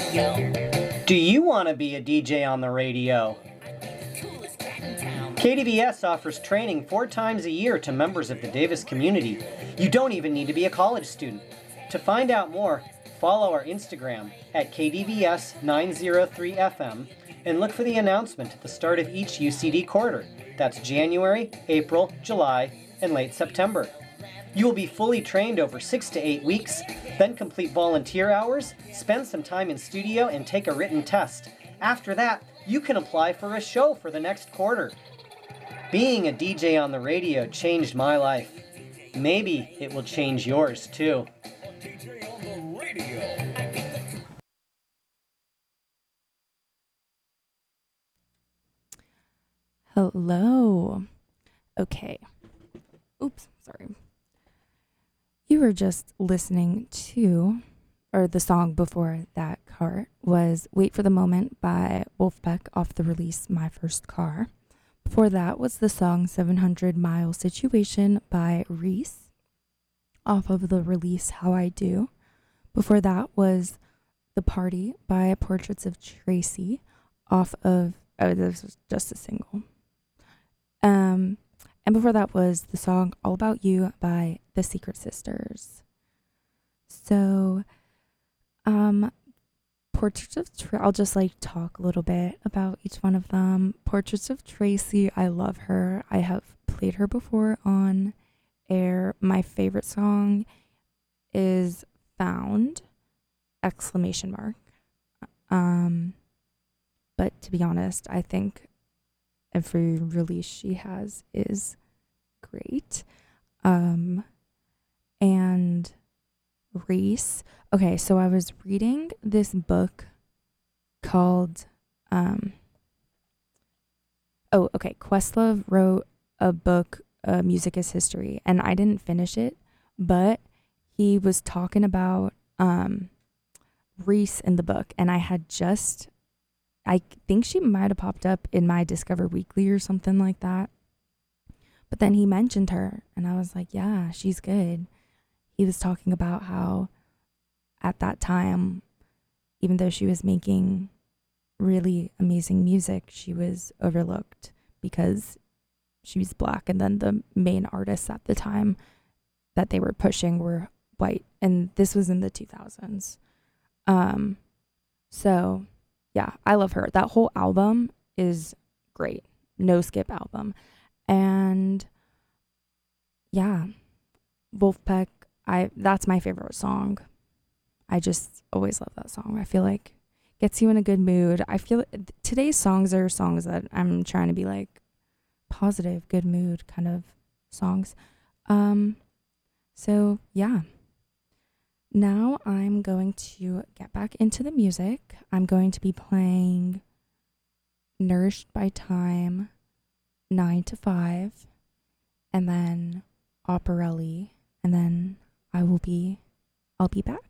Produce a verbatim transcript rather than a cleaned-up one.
Do you want to be a D J on the radio? K D V S offers training four times a year to members of the Davis community. You don't even need to be a college student. To find out more, follow our Instagram at K D V S nine oh three F M and look for the announcement at the start of each U C D quarter. That's January, April, July, and late September. You will be fully trained over six to eight weeks, then complete volunteer hours, spend some time in studio, and take a written test. After that, you can apply for a show for the next quarter. Being a D J on the radio changed my life. Maybe it will change yours too. D J on the radio. Hello. Okay. Oops, sorry. You were just listening to, or the song before that part was Wait for the Moment by Wolfpack off the release My First Car. Before that was the song seven hundred Mile Situation by Reese off of the release How I Do. Before that was The Party by Portraits of Tracy off of, oh, this was just a single. Um, and before that was the song All About You by The Secret Sisters. So, um, Portraits of Tracy, I'll just like talk a little bit about each one of them. Portraits of Tracy, I love her. I have played her before on air. My favorite song is Found, exclamation mark. Um, but to be honest, I think every release she has is great. Um, and Reese. Okay, so I was reading this book called, um, oh, okay, Questlove wrote a book, uh, Music is History, and I didn't finish it, but he was talking about um, Reese in the book, and I had just, I think she might have popped up in my Discover Weekly or something like that, but then he mentioned her, and I was like, yeah, she's good. He was talking about how at that time, even though she was making really amazing music, she was overlooked because she was black, and then the main artists at the time that they were pushing were white, and this was in the two thousands. Um, so yeah, I love her. That whole album is great. No skip album. And yeah, Wolfpack, I that's my favorite song. I just always love that song. I feel like gets you in a good mood. I feel today's songs are songs that I'm trying to be like positive, good mood kind of songs. Um, so yeah. Now I'm going to get back into the music. I'm going to be playing Nourished by Time, nine to five, and then Operelli, and then I will be, I'll be back.